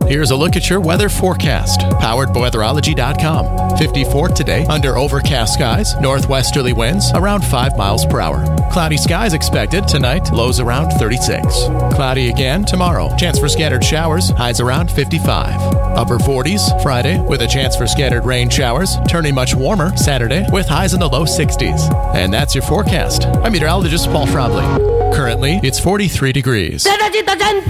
Here's a look at your weather forecast, powered by weatherology.com. 54 today, under overcast skies, northwesterly winds around 5 miles per hour. Cloudy skies expected tonight, lows around 36. Cloudy again tomorrow, chance for scattered showers, highs around 55. Upper 40s Friday with a chance for scattered rain showers, turning much warmer Saturday with highs in the low 60s. And that's your forecast. I'm meteorologist Paul Frobley. Currently, it's 43 degrees.